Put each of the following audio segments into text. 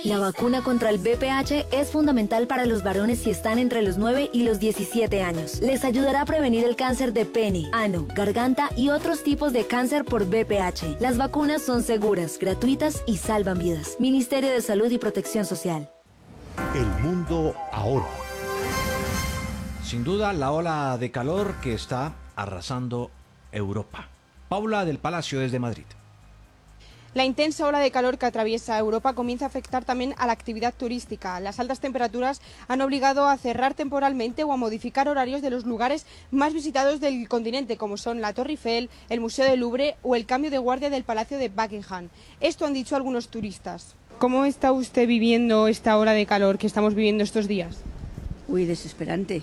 La vacuna contra el VPH es fundamental para los varones si están entre los 9 y los 17 años. Les ayudará a prevenir el cáncer de pene, ano, garganta y otros tipos de cáncer por VPH. Las vacunas son seguras, gratuitas y salvan vidas. Ministerio de Salud y Protección Social. El mundo ahora. Sin duda, la ola de calor que está arrasando Europa. Paula del Palacio desde Madrid. La intensa ola de calor que atraviesa Europa comienza a afectar también a la actividad turística. Las altas temperaturas han obligado a cerrar temporalmente o a modificar horarios de los lugares más visitados del continente, como son la Torre Eiffel, el Museo del Louvre o el cambio de guardia del Palacio de Buckingham. Esto han dicho algunos turistas. ¿Cómo está usted viviendo esta ola de calor que estamos viviendo estos días? Muy desesperante,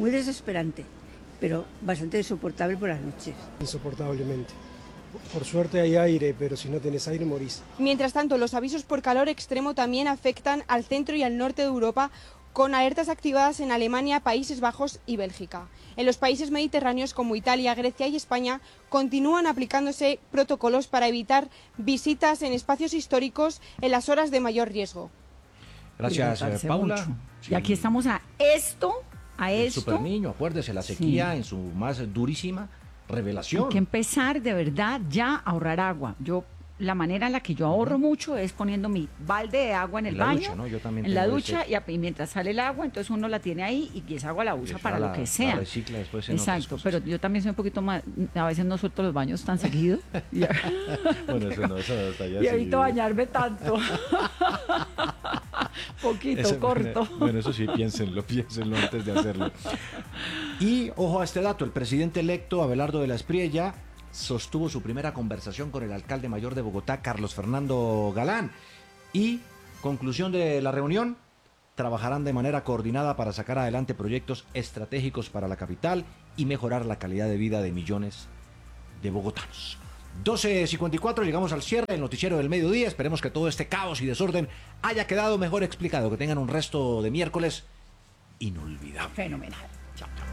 pero bastante soportable por las noches. Insoportablemente. Por suerte hay aire, pero si no tenés aire morís. Mientras tanto, los avisos por calor extremo también afectan al centro y al norte de Europa, con alertas activadas en Alemania, Países Bajos y Bélgica. En los países mediterráneos como Italia, Grecia y España continúan aplicándose protocolos para evitar visitas en espacios históricos en las horas de mayor riesgo. Gracias, Paula. Sí. Y aquí estamos a esto. El super niño, acuérdese, la sequía en su más durísima revelación. Hay que empezar de verdad ya a ahorrar agua. La manera en la que yo ahorro mucho es poniendo mi balde de agua en el baño, ducha, ¿no? Yo también en la ducha, y mientras sale el agua, entonces uno la tiene ahí y esa agua la usa para lo que sea. La recicla después en Exacto, pero yo también soy un poquito más, a veces no suelto los baños tan seguido. Bueno, eso no, eso hasta allá. Y evito bañarme tanto. Poquito, eso, corto. Bueno, eso sí, piénsenlo antes de hacerlo. Y ojo a este dato, el presidente electo Abelardo de la Espriella sostuvo su primera conversación con el alcalde mayor de Bogotá, Carlos Fernando Galán. Y, conclusión de la reunión, trabajarán de manera coordinada para sacar adelante proyectos estratégicos para la capital y mejorar la calidad de vida de millones de bogotanos. 12:54, llegamos al cierre del noticiero del mediodía. Esperemos que todo este caos y desorden haya quedado mejor explicado. Que tengan un resto de miércoles inolvidable. Fenomenal. Chao.